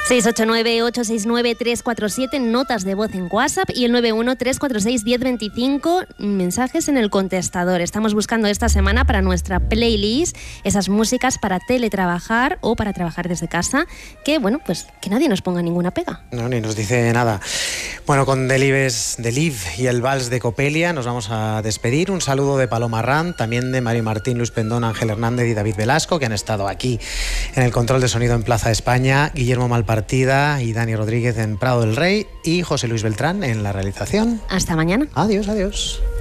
689-869-347, notas de voz en WhatsApp, y el 91-346-1025, mensajes en el contestador. Estamos buscando esta semana para nuestra playlist esas músicas para teletrabajar o para trabajar desde casa, que bueno, pues que nadie nos ponga ninguna pega. No, ni nos dice nada. Bueno, con Liv y el Vals de Copelia nos vamos a despedir. Un saludo de Paloma Arranz, también de Mario Martín, Luis Pendón, Ángel Hernández y David Velasco, que han estado aquí en el control de sonido en Plaza España, Guillermo Malpartida y Dani Rodríguez en Prado del Rey y José Luis Beltrán en la realización. Hasta mañana. Adiós, adiós.